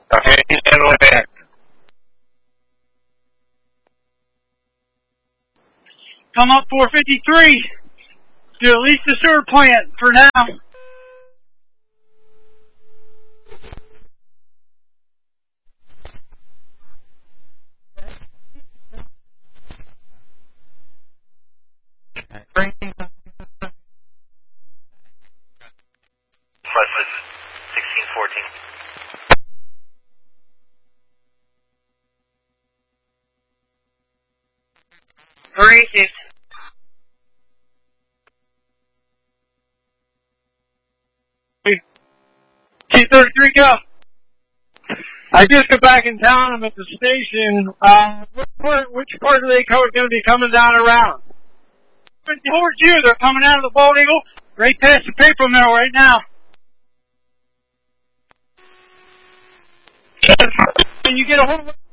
Okay, he's on the way back. Come up 453 to at least the sewer plant for now. Plus 1614. Racist. 233, go. I just got back in town. I'm at the station. Which part are they going to be coming down around? Towards you. They're coming out of the Bald Eagle right past the paper mill right now. Can you get a hold of